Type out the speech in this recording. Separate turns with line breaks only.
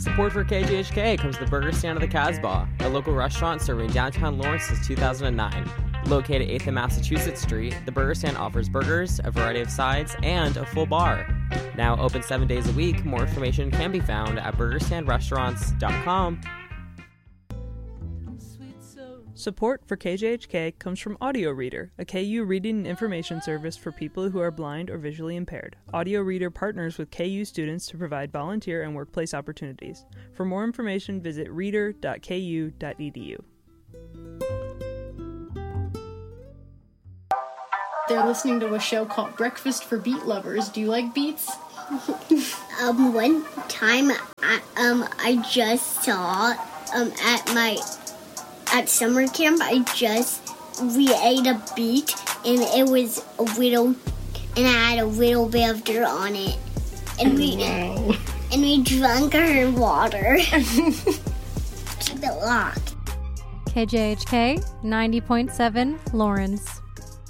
Support for KJHK comes the Burger Stand of the Casbah, a local restaurant serving downtown Lawrence since 2009. Located 8th and Massachusetts Street, the Burger Stand offers burgers, a variety of sides, and a full bar. Now open 7 days a week, more information can be found at burgerstandrestaurants.com.
Support for KJHK comes from Audio Reader, a KU reading and information service for people who are blind or visually impaired. Audio Reader partners with KU students to provide volunteer and workplace opportunities. For more information, visit reader.ku.edu.
They're listening to a show called Breakfast for Beat Lovers. Do you like beets?
One time I just saw at summer camp, we ate a beet, and it was a little, and I had a little bit of dirt on it, and we drank our water to the lock.
KJHK 90.7 Lawrence.